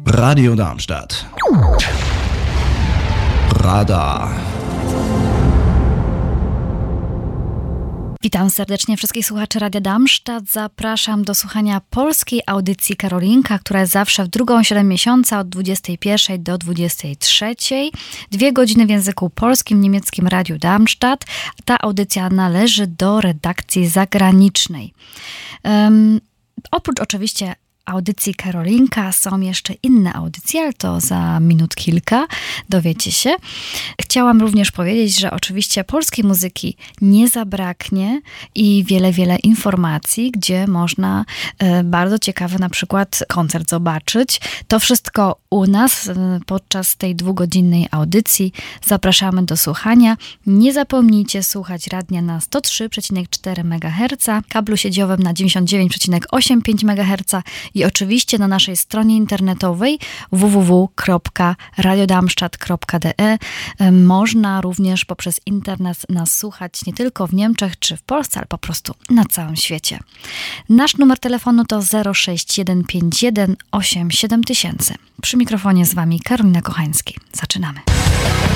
Radio Darmstadt. Radar. Witam serdecznie wszystkich słuchaczy Radia Darmstadt. Zapraszam do słuchania polskiej audycji Karolinka, która jest zawsze w drugą środę miesiąca od 21 do 23. 2 godziny w języku polskim, niemieckim Radiu Darmstadt. Ta audycja należy do redakcji zagranicznej. Oprócz oczywiście audycji Karolinka są jeszcze inne audycje, ale to za minut kilka, dowiecie się. Chciałam również powiedzieć, że oczywiście polskiej muzyki nie zabraknie i wiele informacji, gdzie można bardzo ciekawy na przykład koncert zobaczyć. To wszystko u nas podczas tej 2-godzinnej audycji. Zapraszamy do słuchania. Nie zapomnijcie słuchać radia na 103,4 MHz, kablu siedziowym na 99,85 MHz i oczywiście na naszej stronie internetowej www.radiodarmstadt.de można również poprzez internet nas słuchać nie tylko w Niemczech czy w Polsce, ale po prostu na całym świecie. Nasz numer telefonu to 06151 87000. Przy mikrofonie z Wami Karolina Kochański. Zaczynamy.